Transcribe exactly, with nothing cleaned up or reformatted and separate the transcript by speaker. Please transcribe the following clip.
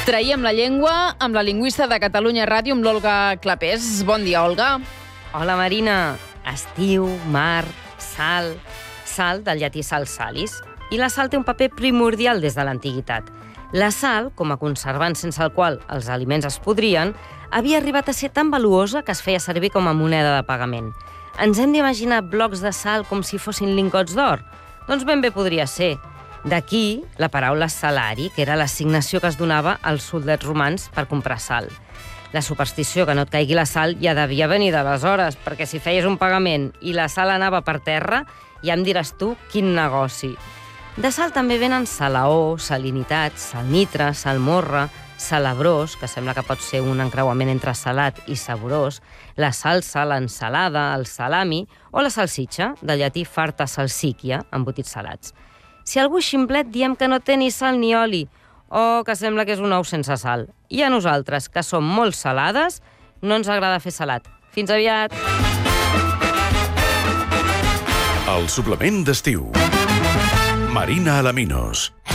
Speaker 1: Traiem la llengua amb la lingüista de Catalunya Ràdio, amb l'Olga Clapés. Bon dia, Olga.
Speaker 2: Hola, Marina. Estiu, mar, sal... Sal, del llatí sal salis. I la sal té un paper primordial des de l'antiguitat. La sal, com a conservant sense el qual els aliments es podrien, havia arribat a ser tan valuosa que es feia servir com a moneda de pagament. Ens hem d'imaginar blocs de sal com si fossin lingots d'or? Doncs ben bé podria ser. D'aquí la paraula salari, que era l'assignació que es donava als soldats romans per comprar sal. La superstició que no et caigui la sal ja devia venir d'aleshores, perquè si feies un pagament i la sal anava per terra, ja em diràs tu quin negoci. De sal també venen salaó, salinitat, salnitre, salmorra, salabrós, que sembla que pot ser un encreuament entre salat i saborós, la salsa, l'ensalada, el salami o la salsitxa, del llatí farta salsicchia, embotits salats. Si algú és ximplet, diem que no té ni sal ni oli, o que sembla que és un ou sense sal. I a nosaltres, que som molt salades, no ens agrada fer salat. Fins aviat!
Speaker 3: El suplement d'estiu. Marina Alaminos.